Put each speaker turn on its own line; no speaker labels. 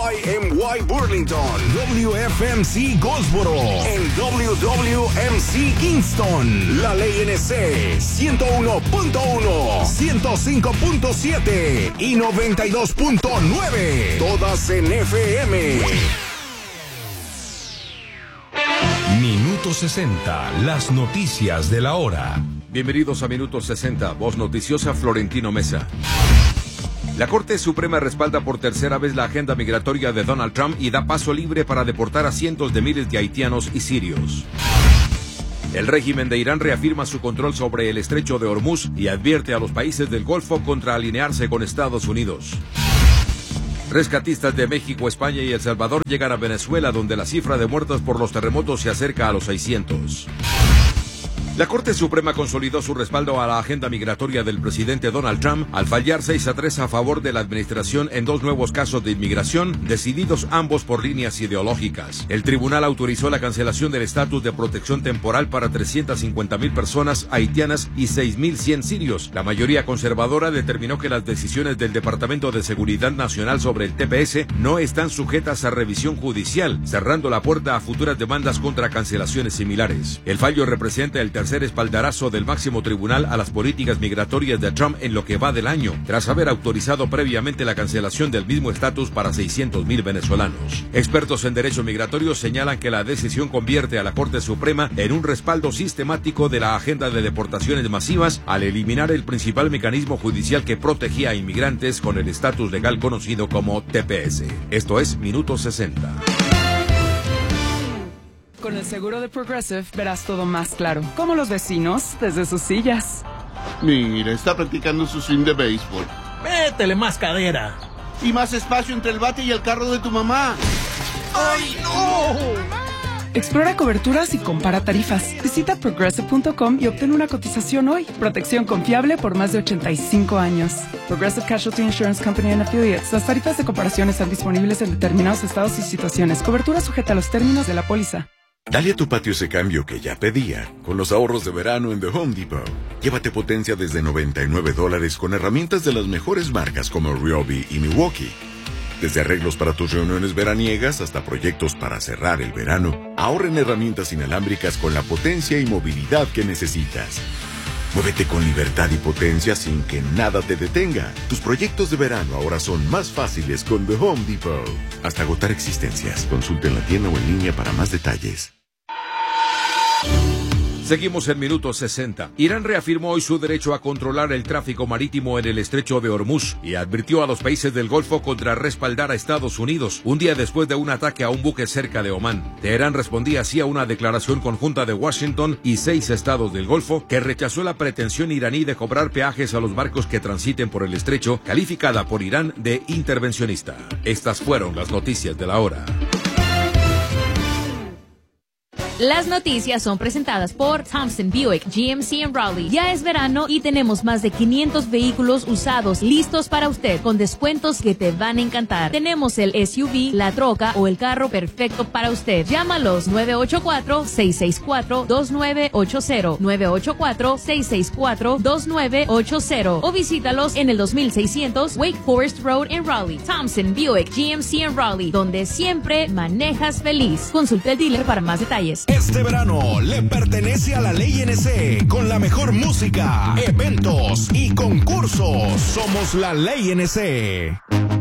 WYMY Burlington, WFMC Goldsboro, en WWMC Kingston, La Ley NC 101.1, 105.7 y 92.9, todas en FM. Minuto 60, las noticias de la hora.
Bienvenidos a Minuto 60, voz noticiosa Florentino Mesa. La Corte Suprema respalda por tercera vez la agenda migratoria de Donald Trump y da paso libre para deportar a cientos de miles de haitianos y sirios. El régimen de Irán reafirma su control sobre el estrecho de Hormuz y advierte a los países del Golfo contra alinearse con Estados Unidos. Rescatistas de México, España y El Salvador llegan a Venezuela, donde la cifra de muertos por los terremotos se acerca a los 600. La Corte Suprema consolidó su respaldo a la agenda migratoria del presidente Donald Trump al fallar 6-3 a favor de la administración en dos nuevos casos de inmigración, decididos ambos por líneas ideológicas. El tribunal autorizó la cancelación del estatus de protección temporal para 350,000 personas haitianas y 6,100 sirios. La mayoría conservadora determinó que las decisiones del Departamento de Seguridad Nacional sobre el TPS no están sujetas a revisión judicial, cerrando la puerta a futuras demandas contra cancelaciones similares. El fallo representa el tercer espaldarazo del máximo tribunal a las políticas migratorias de Trump en lo que va del año, tras haber autorizado previamente la cancelación del mismo estatus para 600,000 venezolanos. Expertos en derecho migratorio señalan que la decisión convierte a la Corte Suprema en un respaldo sistemático de la agenda de deportaciones masivas al eliminar el principal mecanismo judicial que protegía a inmigrantes con el estatus legal conocido como TPS. Esto es Minuto 60.
Con el seguro de Progressive verás todo más claro, como los vecinos desde sus sillas.
Mira, está practicando su swing de béisbol.
Métele más cadera.
Y más espacio entre el bate y el carro de tu mamá. ¡Ay, no!
Explora coberturas y compara tarifas. Visita Progressive.com y obtén una cotización hoy. Protección confiable por más de 85 años. Progressive Casualty Insurance Company and Affiliates. Las tarifas de comparación están disponibles en determinados estados y situaciones. Cobertura sujeta a los términos de la póliza.
Dale a tu patio ese cambio que ya pedía, con los ahorros de verano en The Home Depot. Llévate potencia desde $99 con herramientas de las mejores marcas como Ryobi y Milwaukee. Desde arreglos para tus reuniones veraniegas hasta proyectos para cerrar el verano, ahorra en herramientas inalámbricas con la potencia y movilidad que necesitas. Muévete con libertad y potencia sin que nada te detenga. Tus proyectos de verano ahora son más fáciles con The Home Depot. Hasta agotar existencias. Consulta en la tienda o en línea para más detalles.
Seguimos en Minuto 60. Irán reafirmó hoy su derecho a controlar el tráfico marítimo en el estrecho de Hormuz y advirtió a los países del Golfo contra respaldar a Estados Unidos, un día después de un ataque a un buque cerca de Omán. Teherán respondía así a una declaración conjunta de Washington y 6 estados del Golfo que rechazó la pretensión iraní de cobrar peajes a los barcos que transiten por el estrecho, calificada por Irán de intervencionista. Estas fueron las noticias de la hora.
Las noticias son presentadas por Thompson Buick GMC en Raleigh. Ya es verano y tenemos más de 500 vehículos usados listos para usted con descuentos que te van a encantar. Tenemos el SUV, la troca o el carro perfecto para usted. Llámalos 984-664-2980, 984-664-2980 o visítalos en el 2600 Wake Forest Road en Raleigh. Thompson Buick GMC en Raleigh, donde siempre manejas feliz. Consulte el dealer para más detalles.
Este verano le pertenece a la Ley NC con la mejor música, eventos y concursos. Somos la Ley NC.